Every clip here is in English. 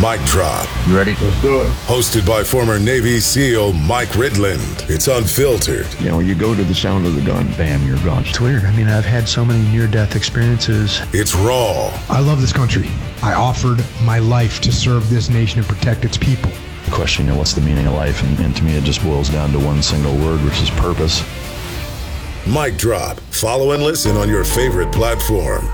Mic Drop. You ready? Let's do it. Hosted by former Navy SEAL Mike Ridland. It's unfiltered. You know, you go to the sound of the gun, bam, you're gone. It's weird. I mean, I've had so many near-death experiences. It's raw. I love this country. I offered my life to serve this nation and protect its people. Question, you know, what's the meaning of life? And to me, it just boils down to one single word, which is purpose. Mic Drop. Follow and listen on your favorite platform.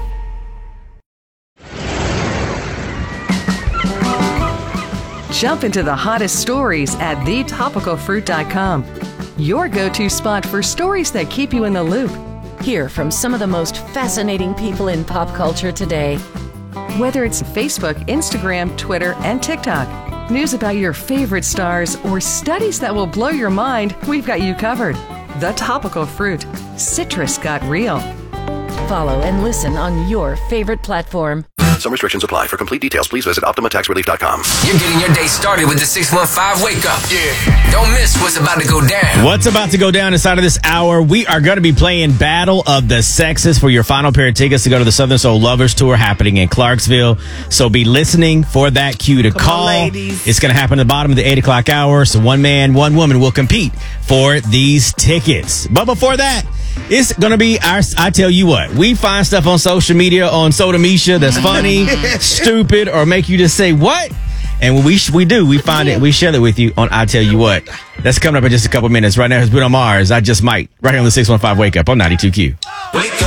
Jump into the hottest stories at thetopicalfruit.com. Your go-to spot for stories that keep you in the loop. Hear from some of the most fascinating people in pop culture today. Whether it's Facebook, Instagram, Twitter, and TikTok, news about your favorite stars, or studies that will blow your mind, we've got you covered. The Topical Fruit. Citrus got real. Follow and listen on your favorite platform. Some restrictions apply. For complete details, please visit OptimaTaxRelief.com. You're getting your day started with the 615 Wake Up. Yeah. Don't miss what's about to go down. What's about to go down inside of this hour? We are going to be playing Battle of the Sexes for your final pair of tickets to go to the Southern Soul Lovers Tour happening in Clarksville. So be listening for that cue to call. It's going to happen at the bottom of the 8 o'clock hour. So one man, one woman will compete for these tickets. But before that, it's going to be our, I tell you what, we find stuff on social media, on Sodamisha that's funny, stupid, or make you just say, what? And when we do, we find it, we share it with you on I Tell You What. That's coming up in just a couple minutes. Right now, it's Bruno Mars, I Just Might, right here on the 615 Wake Up on 92Q. Wake up.